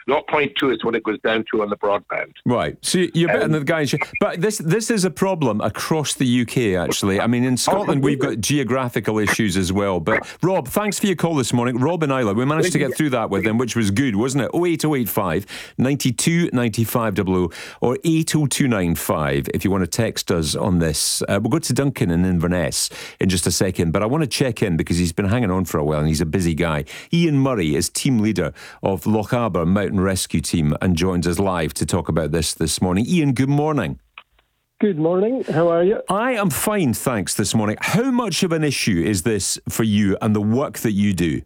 zero point 0.2 is what it goes down to on the broadband. Right. So you're better than the guys. But this is a problem across the UK, actually. I mean, in Scotland, we've got geographical issues as well. But Rob, thanks for your call this morning. Rob and Isla, we managed to get through that with him, which was good, wasn't it? 08085 92 95 00 or 80295 if you want to text us on this. We'll go to Duncan in Inverness in just a second, but I want to check in because he's been hanging on for a while and he's a busy guy. Ian Murray is team leader of Lochaber Mountain Rescue Team and joins us live to talk about this morning. Ian, good morning. Good morning. How are you? I am fine, thanks, this morning. How much of an issue is this for you and the work that you do?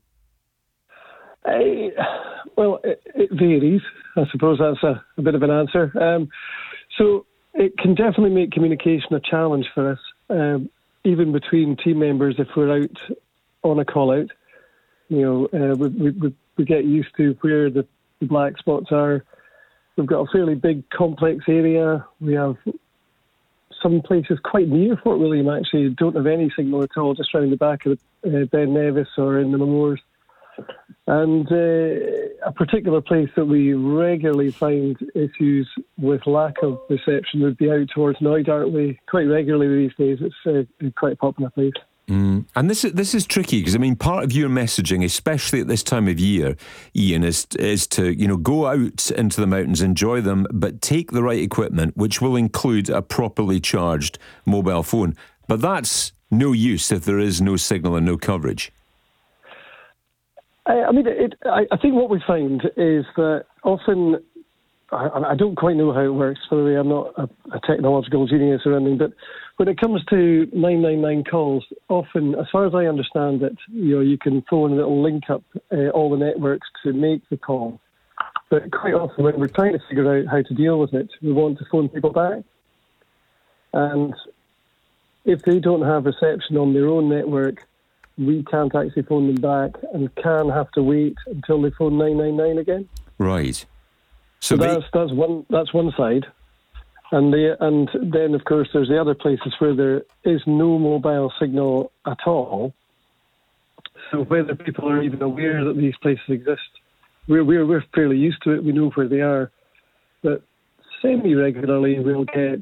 Well, it varies. I suppose that's a bit of an answer. So it can definitely make communication a challenge for us, even between team members if we're out on a call-out. You know, we get used to where the black spots are. We've got a fairly big, complex area. We have some places quite near Fort William, actually, don't have any signal at all, just round the back of Ben Nevis or in the Moors. And a particular place that we regularly find issues with lack of reception would be out towards Knoydart Way. Quite regularly these days, it's quite a popular place. And this is tricky because, I mean, part of your messaging, especially at this time of year, Ian, is to go out into the mountains, enjoy them, but take the right equipment, which will include a properly charged mobile phone. But that's no use if there is no signal and no coverage. I think what we find is that often, I don't quite know how it works, by the way, I'm not a technological genius or anything, but when it comes to 999 calls, often, as far as I understand it, you can phone and it'll link up all the networks to make the call. But quite often when we're trying to figure out how to deal with it, we want to phone people back. And if they don't have reception on their own network, we can't actually phone them back and can have to wait until they phone 999 again. Right. So that's one side. And then, of course, there's the other places where there is no mobile signal at all. So whether people are even aware that these places exist, we're fairly used to it. We know where they are. But semi-regularly we'll get,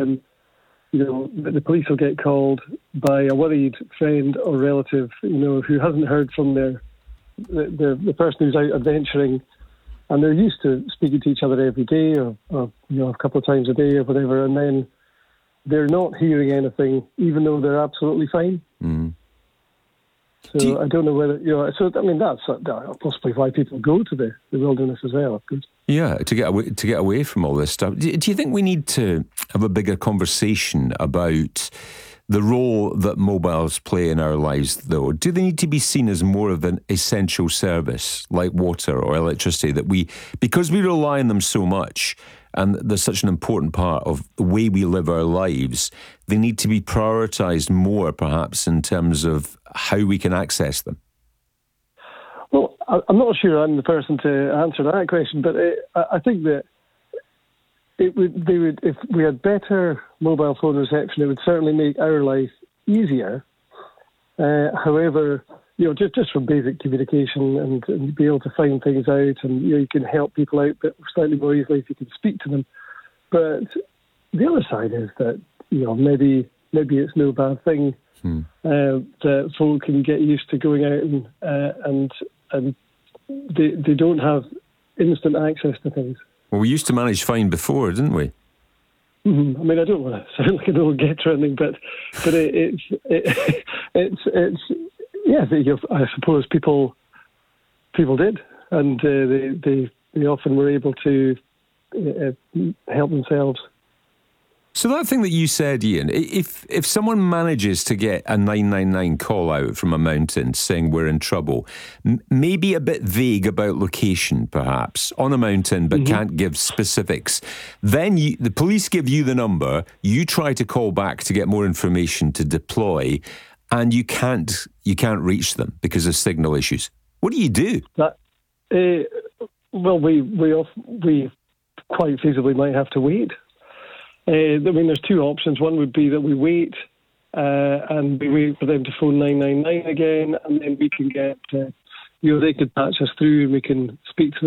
the police will get called by a worried friend or relative, who hasn't heard from the person who's out adventuring. And they're used to speaking to each other every day or a couple of times a day or whatever, and then they're not hearing anything, even though they're absolutely fine. Mm. So I don't know whether, that's possibly why people go to the wilderness as well, of course. Yeah, to get away from all this stuff. Do you think we need to have a bigger conversation about the role that mobiles play in our lives, though? Do they need to be seen as more of an essential service, like water or electricity, because we rely on them so much, and they're such an important part of the way we live our lives, they need to be prioritised more, perhaps, in terms of how we can access them? Well, I'm not sure I'm the person to answer that question, but I think that if we had better mobile phone reception, it would certainly make our life easier. However, just from basic communication and be able to find things out, and you can help people out but slightly more easily if you can speak to them. But the other side is that maybe it's no bad thing that folk can get used to going out and they don't have instant access to things. Well, we used to manage fine before, didn't we? Mm-hmm. I mean, I don't want to sound like an old getter or anything, but I suppose people did, and they often were able to help themselves. So that thing that you said, Ian, if someone manages to get a 999 call out from a mountain saying we're in trouble, maybe a bit vague about location, perhaps, on a mountain, but can't give specifics, then the police give you the number, you try to call back to get more information to deploy, and you can't reach them because of signal issues. What do you do? Well, we quite feasibly might have to wait. There's two options. One would be that we wait and we wait for them to phone 999 again, and then we can get, they could patch us through and we can speak to them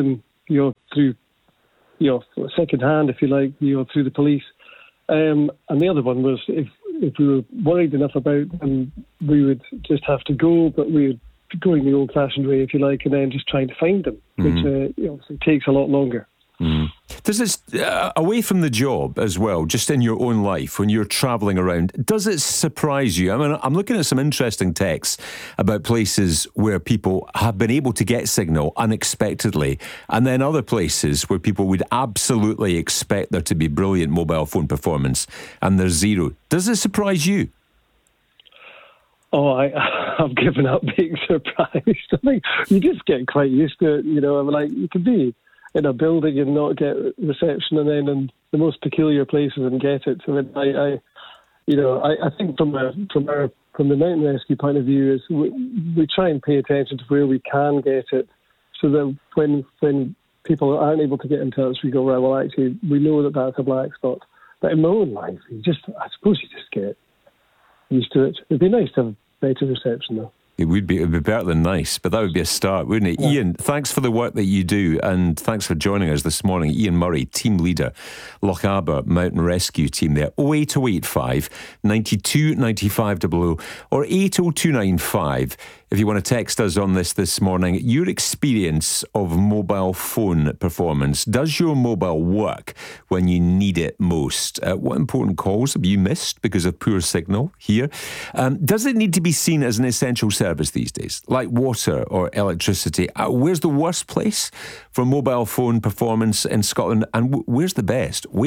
through, second hand, if you like, through the police. And the other one was if we were worried enough about them, we would just have to go, but we would go in the old-fashioned way, if you like, and then just trying to find them, which obviously takes a lot longer. Does it, away from the job as well, just in your own life, when you're travelling around, does it surprise you? I mean, I'm looking at some interesting texts about places where people have been able to get signal unexpectedly, and then other places where people would absolutely expect there to be brilliant mobile phone performance, and there's zero. Does it surprise you? Oh, I've given up being surprised. I think you just get quite used to it. I'm like, you can be in a building and not get reception, and then in the most peculiar places and get it. So I think from the mountain rescue point of view, is we try and pay attention to where we can get it, so that when people aren't able to get in touch, we go, right, well, actually, we know that that's a black spot. But in my own life, I suppose you just get used to it. It'd be nice to have better reception, though. It would be better than nice, but that would be a start, wouldn't it? Yeah. Ian, thanks for the work that you do, and thanks for joining us this morning. Ian Murray, team leader, Lochaber Mountain Rescue Team there. 08085 92 95 00 or 80295 if you want to text us on this morning. Your experience of mobile phone performance. Does your mobile work when you need it most? What important calls have you missed because of poor signal here? Does it need to be seen as an essential service these days, like water or electricity? Where's the worst place for mobile phone performance in Scotland, and where's the best?